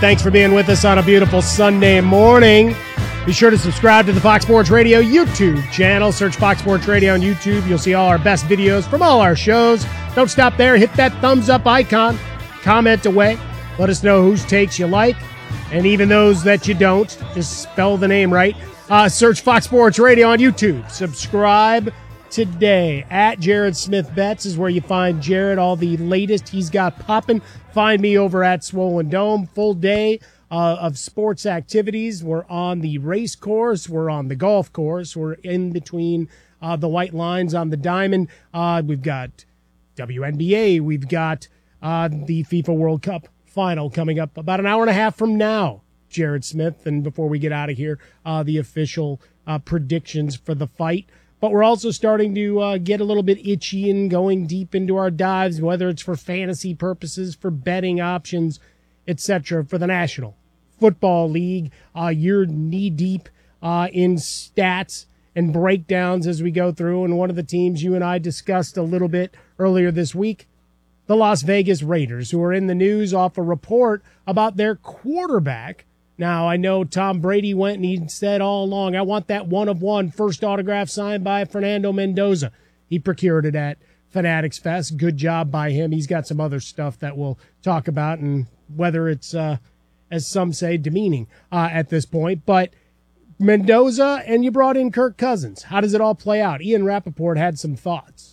Thanks for being with us on a beautiful Sunday morning. Be sure to subscribe to the Fox Sports Radio YouTube channel. Search Fox Sports Radio on YouTube. You'll see all our best videos from all our shows. Don't stop there. Hit that thumbs up icon. Comment away. Let us know whose takes you like. And even those that you don't, just spell the name right. Search Fox Sports Radio on YouTube. Subscribe today. At Jared Smith Betts is where you find Jared. All the latest he's got popping. Find me over at Swollen Dome. Full day of sports activities. We're on the race course. We're on the golf course. We're in between the white lines on the diamond. We've got WNBA. We've got the FIFA World Cup final coming up about an hour and a half from now, Jared Smith. And before we get out of here, the official predictions for the fight. But we're also starting to get a little bit itchy and going deep into our dives, whether it's for fantasy purposes, for betting options, etc. for the National Football League. You're knee-deep in stats and breakdowns as we go through. And one of the teams you and I discussed a little bit earlier this week, the Las Vegas Raiders, who are in the news off a report about their quarterback. Now, I know Tom Brady went and he said all along, I want that one-of-one first autograph signed by Fernando Mendoza. He procured it at Fanatics Fest. Good job by him. He's got some other stuff that we'll talk about, and whether it's, as some say, demeaning at this point. But Mendoza, and you brought in Kirk Cousins. How does it all play out? Ian Rappaport had some thoughts.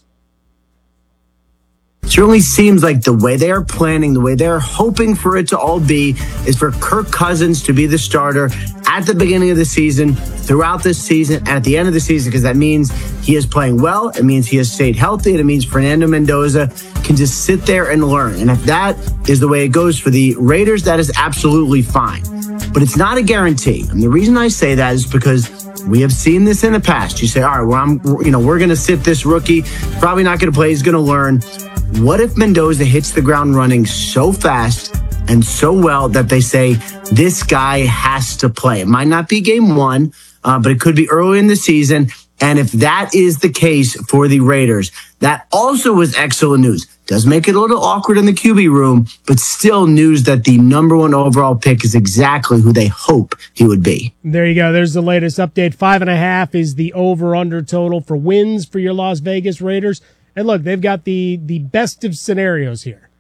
It certainly seems like the way they are planning, the way they're hoping for it to all be, is for Kirk Cousins to be the starter at the beginning of the season, throughout this season, and at the end of the season, because that means he is playing well, it means he has stayed healthy, and it means Fernando Mendoza can just sit there and learn. And if that is the way it goes for the Raiders, that is absolutely fine. But it's not a guarantee. And the reason I say that is because we have seen this in the past. You say, all right, well, we're going to sit this rookie, probably not going to play, he's going to learn. What if Mendoza hits the ground running so fast and so well that they say, this guy has to play? It might not be game one, but it could be early in the season. And if that is the case for the Raiders, that also was excellent news. Does make it a little awkward in the QB room, but still news that the number one overall pick is exactly who they hope he would be. There you go. There's the latest update. 5.5 is the over-under total for wins for your Las Vegas Raiders. And look, they've got the best of scenarios here.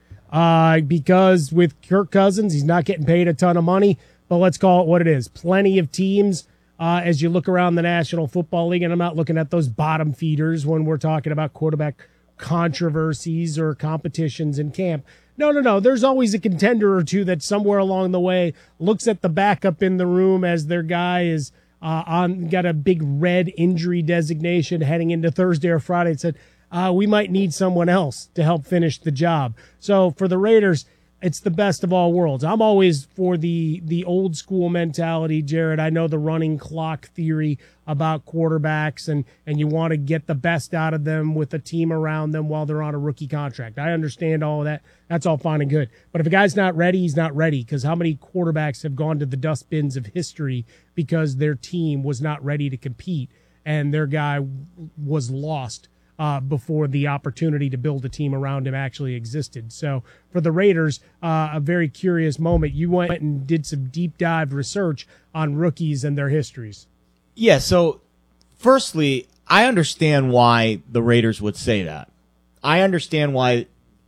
Because with Kirk Cousins, he's not getting paid a ton of money, but let's call it what it is. Plenty of teams as you look around the National Football League, and I'm not looking at those bottom feeders when we're talking about quarterback controversies or competitions in camp. No. There's always a contender or two that somewhere along the way looks at the backup in the room as their guy is got a big red injury designation heading into Thursday or Friday and said, we might need someone else to help finish the job. So for the Raiders, it's the best of all worlds. I'm always for the old school mentality, Jared. I know the running clock theory about quarterbacks and you want to get the best out of them with a team around them while they're on a rookie contract. I understand all of that. That's all fine and good. But if a guy's not ready, he's not ready, because how many quarterbacks have gone to the dustbins of history because their team was not ready to compete and their guy was lost before the opportunity to build a team around him actually existed. So for the Raiders, a very curious moment. You went and did some deep dive research on rookies and their histories. Yeah, so firstly, I understand why the Raiders would say that. I understand why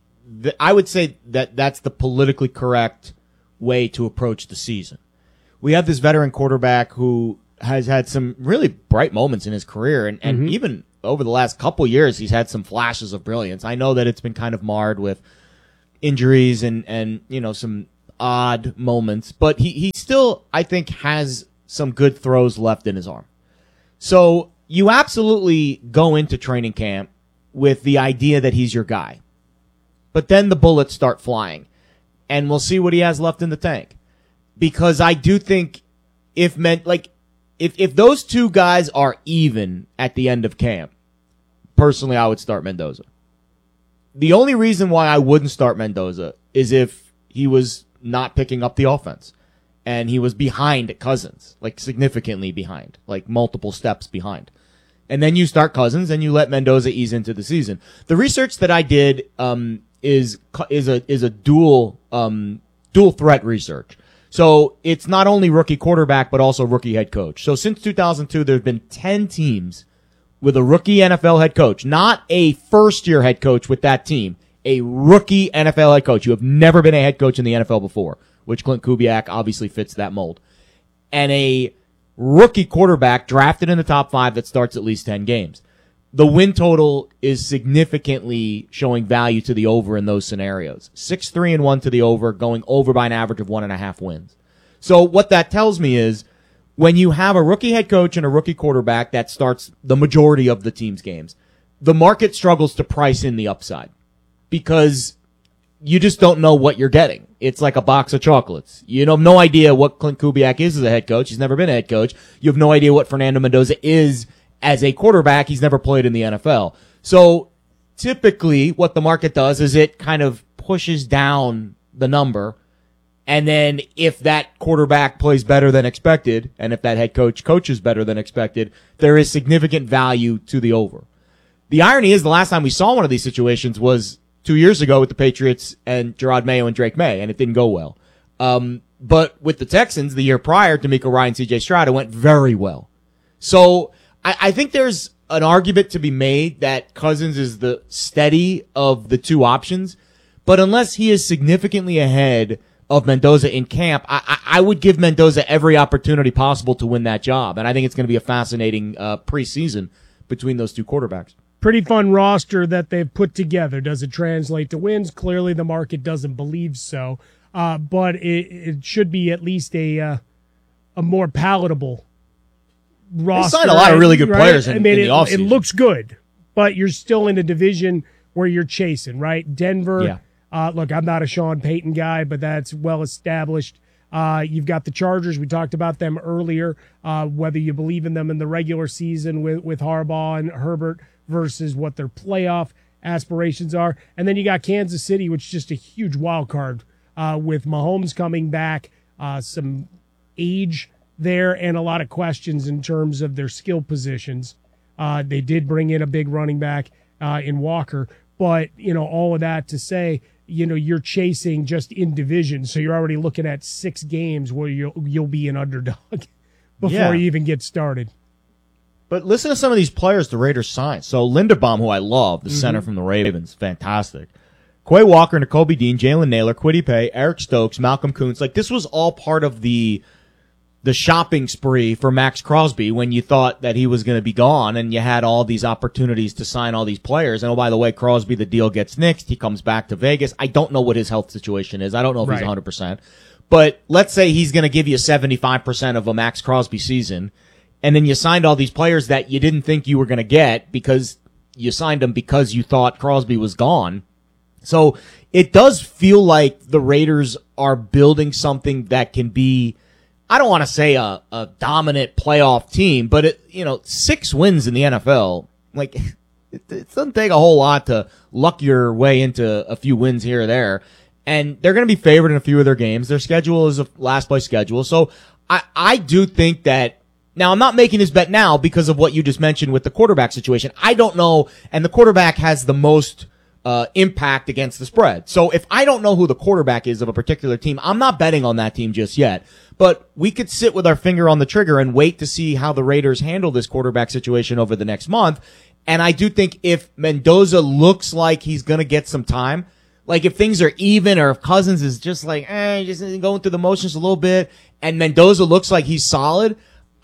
I would say that that's the politically correct way to approach the season. We have this veteran quarterback who has had some really bright moments in his career, and even over the last couple years, he's had some flashes of brilliance. I know that it's been kind of marred with injuries and some odd moments, but he still, I think, has some good throws left in his arm. So you absolutely go into training camp with the idea that he's your guy. But then the bullets start flying, and we'll see what he has left in the tank. Because I do think if those two guys are even at the end of camp, personally, I would start Mendoza. The only reason why I wouldn't start Mendoza is if he was not picking up the offense and he was behind Cousins, like significantly behind, like multiple steps behind. And then you start Cousins and you let Mendoza ease into the season. The research that I did is a dual threat research. So it's not only rookie quarterback, but also rookie head coach. So since 2002, there have been 10 teams with a rookie NFL head coach, not a first-year head coach with that team, a rookie NFL head coach. You have never been a head coach in the NFL before, which Clint Kubiak obviously fits that mold. And a rookie quarterback drafted in the top 5 that starts at least 10 games. The win total is significantly showing value to the over in those scenarios. 6-3-1 to the over, going over by an average of 1.5 wins. So what that tells me is when you have a rookie head coach and a rookie quarterback that starts the majority of the team's games, the market struggles to price in the upside because you just don't know what you're getting. It's like a box of chocolates. You have no idea what Clint Kubiak is as a head coach. He's never been a head coach. You have no idea what Fernando Mendoza is as a quarterback. He's never played in the NFL. So typically what the market does is it kind of pushes down the number. And then if that quarterback plays better than expected, and if that head coach coaches better than expected, there is significant value to the over. The irony is the last time we saw one of these situations was 2 years ago with the Patriots and Gerard Mayo and Drake May, and it didn't go well. But with the Texans the year prior, D'Amico Ryan, CJ Stroud, it went very well. So I think there's an argument to be made that Cousins is the steady of the two options, but unless he is significantly ahead of Mendoza in camp, I would give Mendoza every opportunity possible to win that job, and I think it's going to be a fascinating preseason between those two quarterbacks. Pretty fun roster that they've put together. Does it translate to wins? Clearly the market doesn't believe so, but it should be at least a more palatable roster. They signed a lot of really good players in the offseason. It looks good, but you're still in a division where you're chasing, right? Denver. Yeah. Look, I'm not a Sean Payton guy, but that's well established. You've got the Chargers. We talked about them earlier, whether you believe in them in the regular season with Harbaugh and Herbert versus what their playoff aspirations are. And then you got Kansas City, which is just a huge wild card with Mahomes coming back, some age there, and a lot of questions in terms of their skill positions. They did bring in a big running back in Walker, but all of that to say, you're chasing just in division, so you're already looking at 6 games where you'll be an underdog before you even get started. But listen to some of these players the Raiders signed. So Linderbaum, who I love, the center from the Ravens, fantastic. Quay Walker, Nakobe Dean, Jalen Naylor, Kwity Paye, Eric Stokes, Malcolm Kuntz. Like, this was all part of the shopping spree for Max Crosby when you thought that he was going to be gone and you had all these opportunities to sign all these players. And, oh, by the way, Crosby, the deal gets nixed. He comes back to Vegas. I don't know what his health situation is. I don't know if he's 100%. But let's say he's going to give you 75% of a Max Crosby season, and then you signed all these players that you didn't think you were going to get because you signed them because you thought Crosby was gone. So it does feel like the Raiders are building something that can be, I don't want to say a dominant playoff team, but 6 wins in the NFL, like, it doesn't take a whole lot to luck your way into a few wins here or there. And they're going to be favored in a few of their games. Their schedule is a last place schedule. So I do think that, now I'm not making this bet now because of what you just mentioned with the quarterback situation. I don't know, and the quarterback has the most impact against the spread. So if I don't know who the quarterback is of a particular team, I'm not betting on that team just yet. But we could sit with our finger on the trigger and wait to see how the Raiders handle this quarterback situation over the next month. And I do think if Mendoza looks like he's going to get some time, like if things are even or if Cousins is just like, just going through the motions a little bit, and Mendoza looks like he's solid,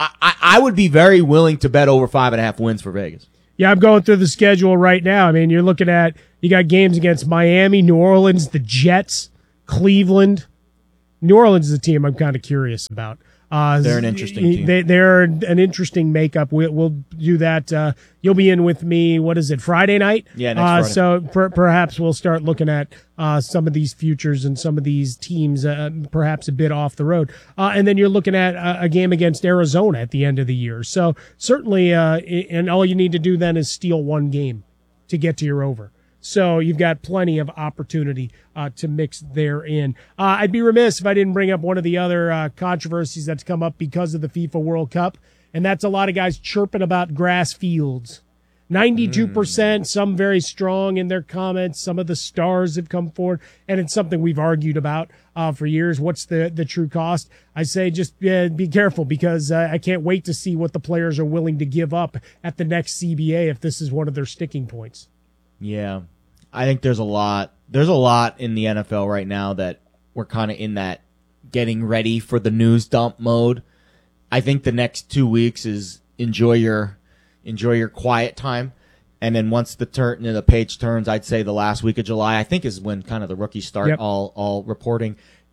I would be very willing to bet over 5.5 wins for Vegas. Yeah, I'm going through the schedule right now. I mean, you're looking at, you got games against Miami, New Orleans, the Jets, Cleveland. New Orleans is a team I'm kind of curious about. They're an interesting team. They're an interesting makeup. We'll do that. You'll be in with me, what is it, Friday night? Yeah, next Friday. So perhaps we'll start looking at some of these futures and some of these teams perhaps a bit off the road. And then you're looking at a game against Arizona at the end of the year. So certainly, and all you need to do then is steal one game to get to your over. So you've got plenty of opportunity to mix therein. I'd be remiss if I didn't bring up one of the other controversies that's come up because of the FIFA World Cup, and that's a lot of guys chirping about grass fields. 92%, some very strong in their comments. Some of the stars have come forward, and it's something we've argued about for years. What's the true cost? I say just be careful, because I can't wait to see what the players are willing to give up at the next CBA if this is one of their sticking points. Yeah, I think there's a lot in the NFL right now that we're kind of in that getting ready for the news dump mode. I think the next 2 weeks is enjoy your quiet time, and then once the page turns, I'd say the last week of July, I think, is when kind of the rookies start all reporting.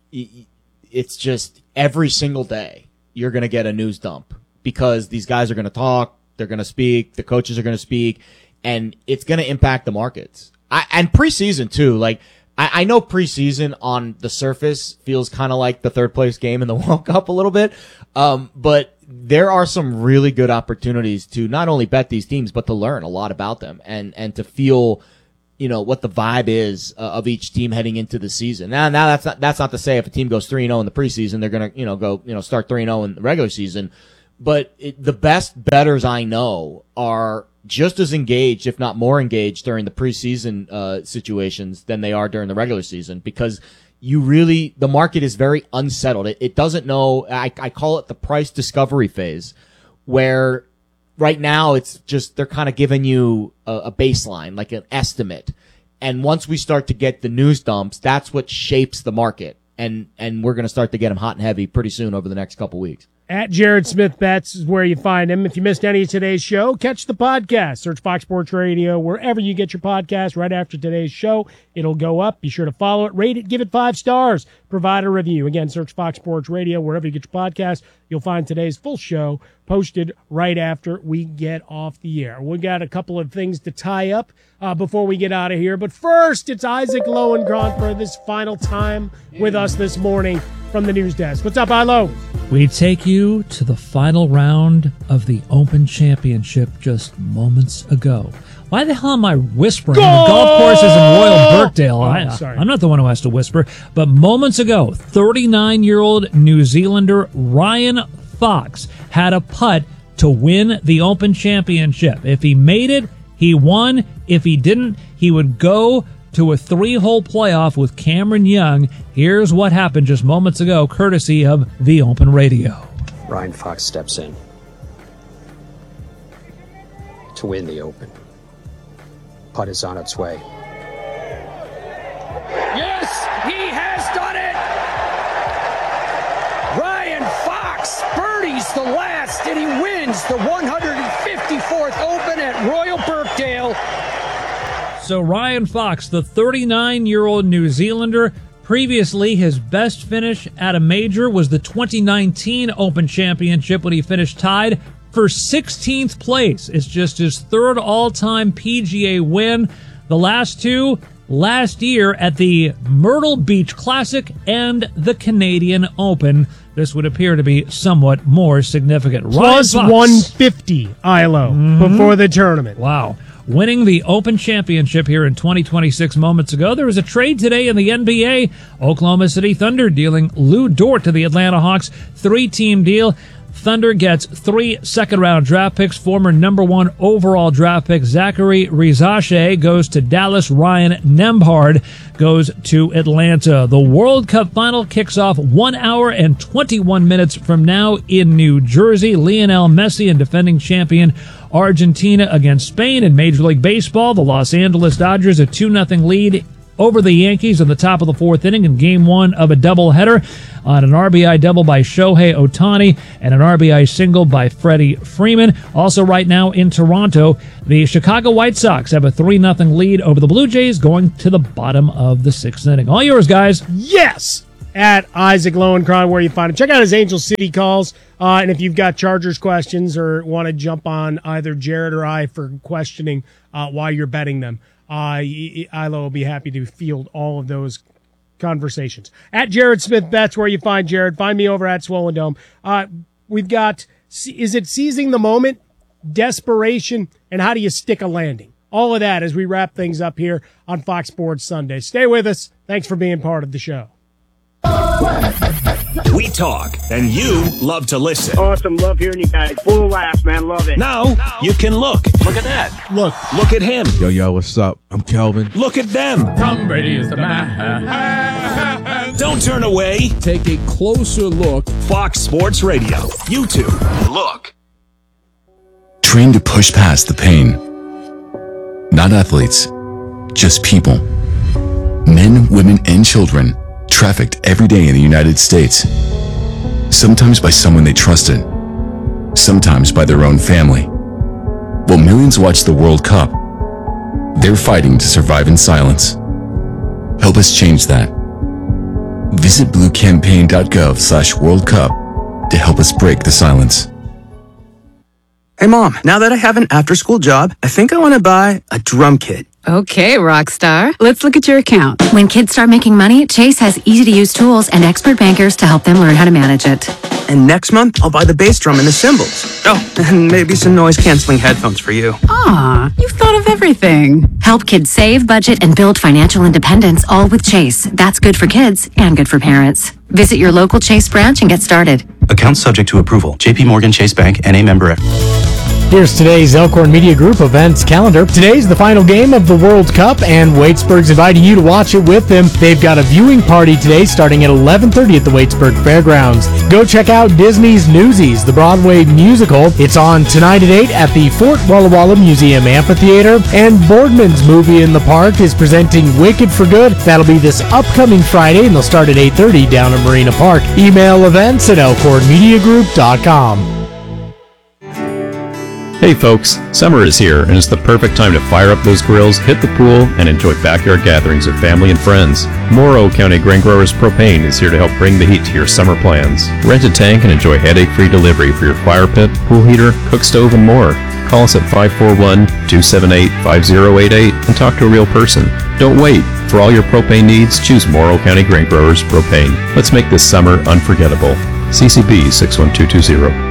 It's just every single day you're going to get a news dump, because these guys are going to talk, they're going to speak, the coaches are going to speak, and it's going to impact the markets. And preseason too. Like, I know preseason on the surface feels kind of like the third place game in the World Cup a little bit, but there are some really good opportunities to not only bet these teams, but to learn a lot about them and to feel, what the vibe is of each team heading into the season. Now that's not to say if a team goes 3-0 in the preseason, they're going to, go, start 3-0 in the regular season. But the best bettors I know are just as engaged, if not more engaged, during the preseason situations than they are during the regular season, because the market is very unsettled. It doesn't know. I call it the price discovery phase, where right now it's just they're kind of giving you a baseline, like an estimate. And once we start to get the news dumps, that's what shapes the market. And we're going to start to get them hot and heavy pretty soon over the next couple weeks. At Jared Smith Bets is where you find him. If you missed any of today's show, catch the podcast. Search Fox Sports Radio wherever you get your podcast. Right after today's show, it'll go up. Be sure to follow it, rate it, give it 5 stars, provide a review. Again, search Fox Sports Radio wherever you get your podcast. You'll find today's full show posted right after we get off the air. We got a couple of things to tie up before we get out of here. But first, it's Isaac Lowenkron for this final time with us this morning from the news desk. What's up, Ilo? We take you to the final round of the Open Championship just moments ago. Why the hell am I whispering? The golf course is in Royal Birkdale. Sorry. I'm not the one who has to whisper. But moments ago, 39-year-old New Zealander Ryan Fox had a putt to win the Open Championship. If he made it, he won. If he didn't, he would go to a 3-hole playoff with Cameron Young. Here's what happened just moments ago, courtesy of the Open Radio. Ryan Fox steps in to win the Open. Putt is on its way. Yes, he has done it! Ryan Fox birdies the last, and he wins the 154th Open at Royal Birkdale. So Ryan Fox, the 39-year-old New Zealander, previously his best finish at a major was the 2019 Open Championship when he finished tied for 16th place. It's just his third all-time PGA win. The last two last year at the Myrtle Beach Classic and the Canadian Open. This would appear to be somewhat more significant. Plus 150, Ilo, before the tournament. Wow. Winning the Open Championship here in 2026 moments ago. There was a trade today in the NBA. Oklahoma City Thunder dealing Lou Dort to the Atlanta Hawks. 3-team deal. Thunder gets 3 second-round draft picks. Former number 1 overall draft pick Zachary Rizache goes to Dallas. Ryan Nembhard goes to Atlanta. The World Cup final kicks off 1 hour and 21 minutes from now in New Jersey. Lionel Messi and defending champion Argentina against Spain. In Major League Baseball, the Los Angeles Dodgers a 2-0 lead over the Yankees in the top of the 4th inning in Game 1 of a doubleheader on an RBI double by Shohei Ohtani and an RBI single by Freddie Freeman. Also right now in Toronto, the Chicago White Sox have a 3-0 lead over the Blue Jays going to the bottom of the 6th inning. All yours, guys. Yes! At Isaac Lowenkron, where you find him. Check out his Angel City calls. And if you've got Chargers questions or want to jump on either Jared or I for questioning why you're betting them, Ilo will be happy to field all of those conversations. At Jared Smith Bets, where you find Jared. Find me over at Swollen Dome. We've got, is it seizing the moment, desperation, and how do you stick a landing? All of that as we wrap things up here on Fox Sports Sunday. Stay with us. Thanks for being part of the show. We talk, and you love to listen. Awesome. Love hearing you guys. Full of laughs, man. Love it. Now, you can look. Look at that. Look at him. Yo, what's up? I'm Kelvin. Look at them. Tom Brady is the man. Don't turn away. Take a closer look. Fox Sports Radio. YouTube. Look. Trained to push past the pain. Not athletes, just people. Men, women, and children trafficked every day in the United States. Sometimes by someone they trusted, sometimes by their own family. While millions watch the World Cup, they're fighting to survive in silence. Help us change that. Visit bluecampaign.gov/World Cup to help us break the silence. Hey Mom, now that I have an after-school job, I think I want to buy a drum kit. Okay, Rockstar. Let's look at your account. When kids start making money, Chase has easy-to-use tools and expert bankers to help them learn how to manage it. And next month, I'll buy the bass drum and the cymbals. Oh, and maybe some noise-canceling headphones for you. Aw, you've thought of everything. Help kids save, budget, and build financial independence, all with Chase. That's good for kids and good for parents. Visit your local Chase branch and get started. Account subject to approval. JP Morgan Chase Bank, N.A. member. Here's today's Elkhorn Media Group events calendar. Today's the final game of the World Cup, and Waitsburg's inviting you to watch it with them. They've got a viewing party today starting at 11:30 at the Waitsburg Fairgrounds. Go check out Disney's Newsies, the Broadway musical. It's on tonight at 8 at the Fort Walla Walla Museum Amphitheater. And Boardman's Movie in the Park is presenting Wicked for Good. That'll be this upcoming Friday, and they'll start at 8:30 down at Marina Park. Email events at elkhornmediagroup.com. Hey folks, summer is here and it's the perfect time to fire up those grills, hit the pool, and enjoy backyard gatherings with family and friends. Morrow County Grain Growers Propane is here to help bring the heat to your summer plans. Rent a tank and enjoy headache-free delivery for your fire pit, pool heater, cook stove, and more. Call us at 541-278-5088 and talk to a real person. Don't wait. For all your propane needs, choose Morrow County Grain Growers Propane. Let's make this summer unforgettable. CCB 61220.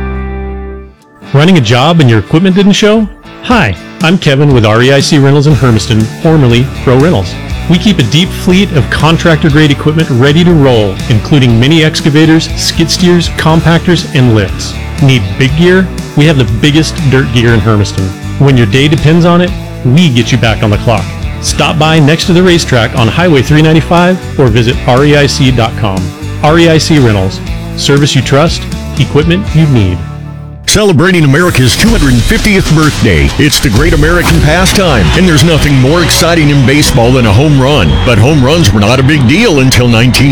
Running a job and your equipment didn't show? Hi, I'm Kevin with REIC Rentals in Hermiston, formerly Pro Rentals. We keep a deep fleet of contractor-grade equipment ready to roll, including mini excavators, skid steers, compactors, and lifts. Need big gear? We have the biggest dirt gear in Hermiston. When your day depends on it, we get you back on the clock. Stop by next to the racetrack on Highway 395 or visit REIC.com. REIC Rentals. Service you trust, equipment you need. Celebrating America's 250th birthday. It's the great American pastime, and there's nothing more exciting in baseball than a home run. But home runs were not a big deal until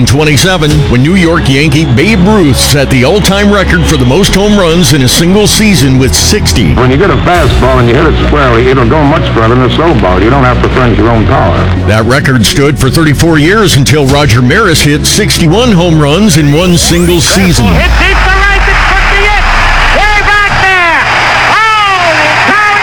1927, when New York Yankee Babe Ruth set the all-time record for the most home runs in a single season with 60. When you get a fastball and you hit it squarely, it'll go much further than a slow ball. You don't have to furnish your own power. That record stood for 34 years until Roger Maris hit 61 home runs in one single season. Hit deep to right, it's 58. Way back there. Holy cow,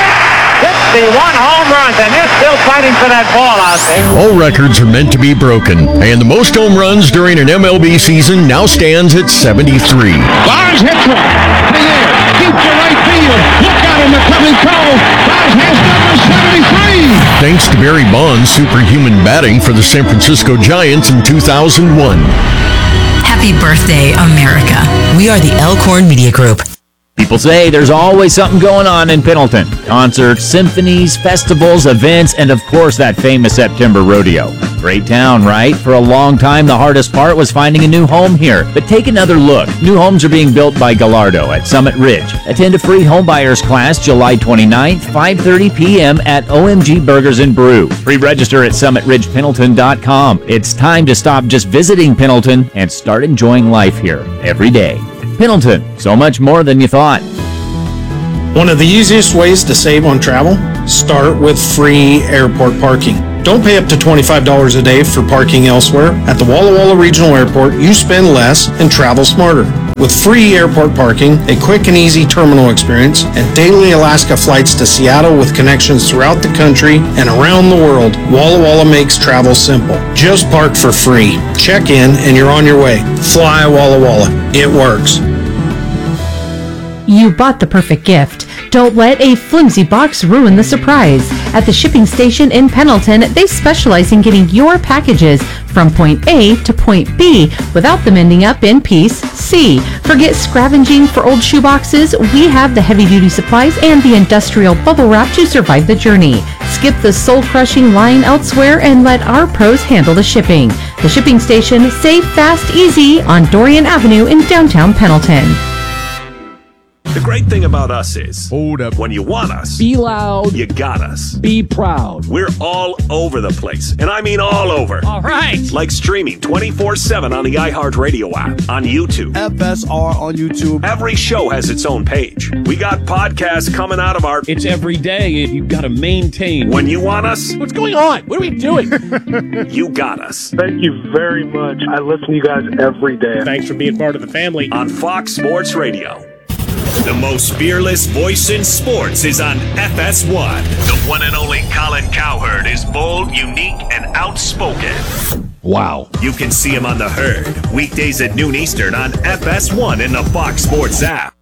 he's 61 home runs, and they're still fighting for that ball out there. All records are meant to be broken, and the most home runs during an MLB season now stands at 73. Bars hits one. In the air. Deep to right field. Look out in the coming cone. Bars has number 73. Thanks to Barry Bonds' superhuman batting for the San Francisco Giants in 2001. Happy birthday, America. We are the Elkhorn Media Group. People say there's always something going on in Pendleton. Concerts, symphonies, festivals, events, and of course that famous September rodeo. Great town, right? For a long time, the hardest part was finding a new home here. But take another look. New homes are being built by Gallardo at Summit Ridge. Attend a free homebuyers class July 29th, 5:30 p.m. at OMG Burgers and Brew. Pre-register at summitridgependleton.com. It's time to stop just visiting Pendleton and start enjoying life here every day. Pendleton, so much more than you thought. One of the easiest ways to save on travel? Start with free airport parking. Don't pay up to $25 a day for parking elsewhere. At the Walla Walla Regional Airport, you spend less and travel smarter. With free airport parking, a quick and easy terminal experience, and daily Alaska flights to Seattle with connections throughout the country and around the world, Walla Walla makes travel simple. Just park for free. Check in and you're on your way. Fly Walla Walla. It works. You bought the perfect gift. Don't let a flimsy box ruin the surprise. At the shipping station in Pendleton, they specialize in getting your packages from point A to point B without them ending up in piece C. Forget scavenging for old shoeboxes. We have the heavy-duty supplies and the industrial bubble wrap to survive the journey. Skip the soul-crushing line elsewhere and let our pros handle the shipping. The shipping station, safe, fast, easy on Dorian Avenue in downtown Pendleton. The great thing about us is, hold up, when you want us, Be loud. you got us. Be proud. We're all over the place, and I mean all over. All right. Like streaming 24/7 on the iHeartRadio app, on YouTube. FSR on YouTube. Every show has its own page. We got podcasts coming out of our... It's every day. You've got to maintain. When you want us, What's going on? What are we doing? you got us. Thank you very much. I listen to you guys every day. Thanks for being part of the family. On Fox Sports Radio. The most fearless voice in sports is on FS1. The one and only Colin Cowherd is bold, unique, and outspoken. Wow. You can see him on The Herd, weekdays at noon Eastern on FS1 in the Fox Sports app.